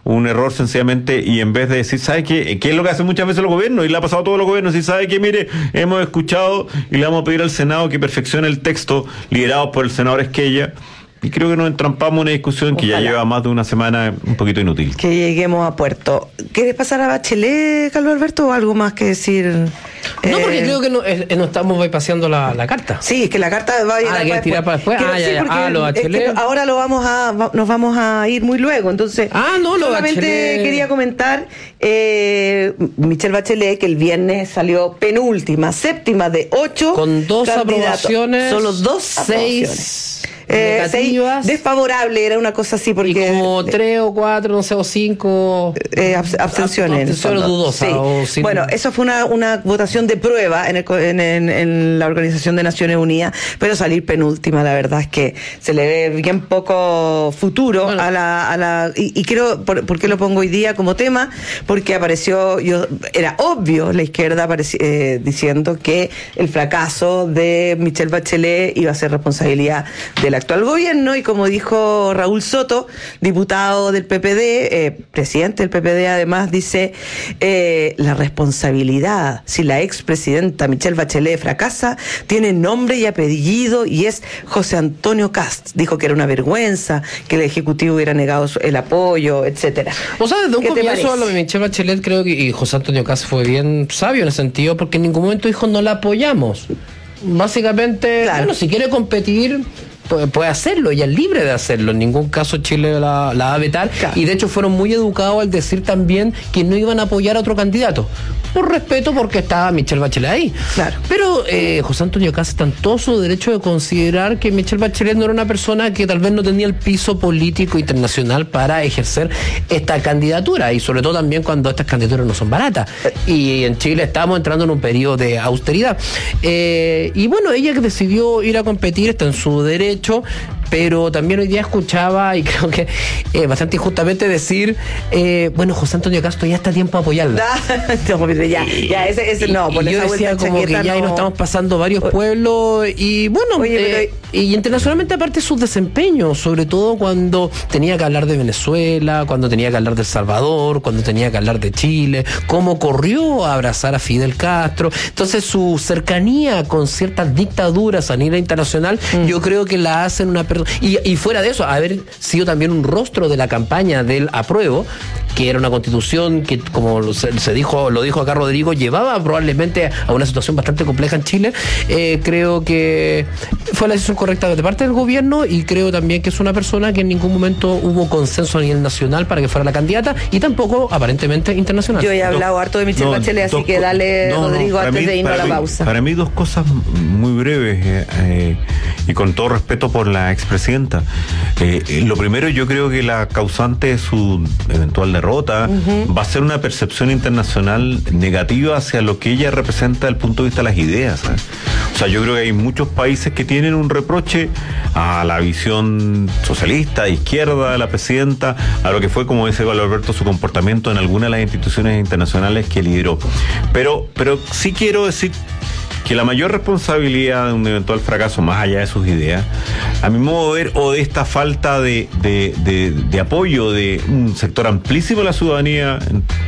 un error sencillamente, y en vez de decir, ¿sabe qué? ¿Qué es lo que hacen muchas veces los gobiernos? Y le ha pasado a todos los gobiernos, y ¿sabe qué? Mire, hemos escuchado y le vamos a pedir al Senado que perfeccione el texto, liderados por el senador Esquella. Y creo que nos entrampamos en una discusión que ya lleva más de una semana un poquito inútil. Que lleguemos a puerto. ¿Quieres pasar a Bachelet, Carlos Alberto, o algo más que decir? No, porque creo que no estamos bypaseando la carta. Sí, es que la carta va a ir hay que tirar para después. Lo Bachelet. Ahora nos vamos a ir muy luego, entonces. Lo solamente Bachelet. quería comentar Michelle Bachelet, que el viernes salió penúltima, séptima de 8 con 2 candidatos. aprobaciones. Solo 2 6 negativas. Desfavorable, era una cosa así, porque. Y como 3 o 4, no sé, o 5 abstenciones. Abstenciones dudosas. Sí. Bueno, eso fue una votación de prueba en la Organización de Naciones Unidas, pero salir penúltima, la verdad es que se le ve bien poco futuro a la. Y creo, ¿por qué lo pongo hoy día como tema? Porque era obvio la izquierda diciendo que el fracaso de Michelle Bachelet iba a ser responsabilidad del actual gobierno, y como dijo Raúl Soto, diputado del PPD, presidente del PPD, además dice, la responsabilidad, si la expresidenta Michelle Bachelet fracasa, tiene nombre y apellido, y es José Antonio Kast. Dijo que era una vergüenza que el Ejecutivo hubiera negado el apoyo, etcétera. O sea, desde un comienzo lo de Michelle Bachelet, creo que y José Antonio Kast fue bien sabio en ese sentido, porque en ningún momento dijo no la apoyamos. Básicamente, claro. Si quiere competir, puede hacerlo, ella es libre de hacerlo, en ningún caso Chile la va a vetar, claro. Y de hecho fueron muy educados al decir también que no iban a apoyar a otro candidato, por respeto, porque estaba Michelle Bachelet ahí. Claro. Pero José Antonio Kast está en todo su derecho de considerar que Michelle Bachelet no era una persona que tal vez no tenía el piso político internacional para ejercer esta candidatura, y sobre todo también cuando estas candidaturas no son baratas, y en Chile estamos entrando en un periodo de austeridad, y bueno, ella que decidió ir a competir está en su derecho, pero también hoy día escuchaba, y creo que bastante injustamente decir, José Antonio Kast ya está a tiempo de apoyarla. Y yo decía como que ya ahí nos estamos pasando varios pueblos, y bueno, y internacionalmente aparte sus desempeños, sobre todo cuando tenía que hablar de Venezuela, cuando tenía que hablar de El Salvador, cuando tenía que hablar de Chile, cómo corrió a abrazar a Fidel Castro. Entonces su cercanía con ciertas dictaduras a nivel internacional, yo creo que la hacen una persona, y fuera de eso, haber sido también un rostro de la campaña del apruebo, que era una constitución que, como lo dijo acá Rodrigo, llevaba probablemente a una situación bastante compleja en Chile. Creo que fue la decisión correcta de parte del gobierno, y creo también que es una persona que en ningún momento hubo consenso a nivel nacional para que fuera la candidata, y tampoco aparentemente internacional. Yo he hablado harto de Michelle Bachelet, así que dale, Rodrigo, antes de irnos a la pausa. Para mí 2 cosas muy breves, y con todo respeto por la expresidenta. Lo primero, yo creo que la causante de su eventual derrota va a ser una percepción internacional negativa hacia lo que ella representa desde el punto de vista de las ideas, ¿sabes? O sea, yo creo que hay muchos países que tienen un reproche a la visión socialista, izquierda de la presidenta, a lo que fue, como dice Carlos Alberto, su comportamiento en algunas de las instituciones internacionales que lideró. Pero sí quiero decir que la mayor responsabilidad de un eventual fracaso, más allá de sus ideas, a mi modo de ver, o de esta falta de apoyo de un sector amplísimo de la ciudadanía,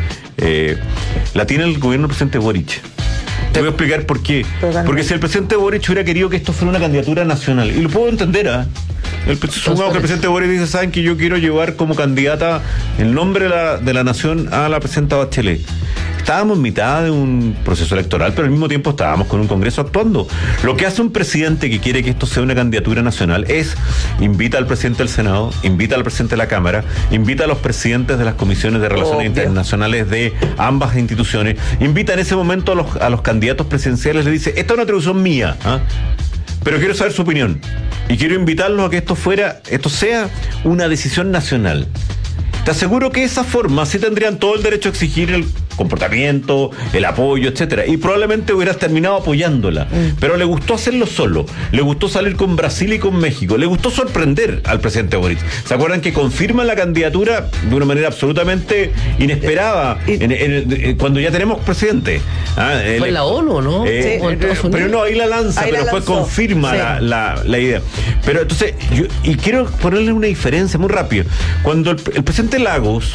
la tiene el gobierno del presidente Boric. Te voy a explicar por qué. Porque si el presidente Boric hubiera querido que esto fuera una candidatura nacional, y lo puedo entender, supongamos que el presidente Boric dice, saben que yo quiero llevar como candidata el nombre de la nación a la presidenta Bachelet. Estábamos en mitad de un proceso electoral, pero al mismo tiempo estábamos con un Congreso actuando. Lo que hace un presidente que quiere que esto sea una candidatura nacional es invita al presidente del Senado, invita al presidente de la Cámara, invita a los presidentes de las comisiones de relaciones internacionales de ambas instituciones, invita en ese momento a los candidatos presidenciales, le dice, esta es una atribución mía, pero quiero saber su opinión y quiero invitarlos a que esto sea una decisión nacional. Te aseguro que de esa forma sí tendrían todo el derecho a exigir el comportamiento, el apoyo, etcétera, y probablemente hubieras terminado apoyándola, pero le gustó hacerlo solo, le gustó salir con Brasil y con México, le gustó sorprender al presidente Boric. ¿Se acuerdan que confirman la candidatura de una manera absolutamente inesperada cuando ya tenemos presidente? Fue en la ONU, ¿no? Pero no, ahí la lanza, pero después confirma la idea. Pero entonces, y quiero ponerle una diferencia muy rápido. Cuando el presidente Lagos